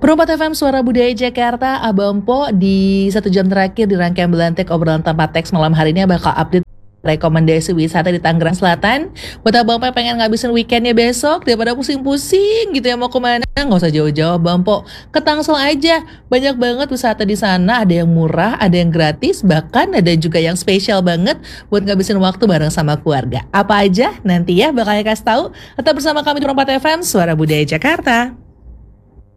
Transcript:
Perempat FM Suara Budaya Jakarta, Abang Po di 1 jam terakhir di rangkaian Belantik obrolan tanpa teks malam hari ini bakal update rekomendasi wisata di Tangerang Selatan. Buat Abang Po pengen ngabisin weekendnya besok daripada pusing-pusing gitu ya mau kemana, nggak usah jauh-jauh Abang Po, ke Tangsel aja. Banyak banget wisata di sana, ada yang murah, ada yang gratis, bahkan ada juga yang spesial banget buat ngabisin waktu bareng sama keluarga. Apa aja nanti ya bakal kasih tahu. Tetap bersama kami di Perempat FM Suara Budaya Jakarta.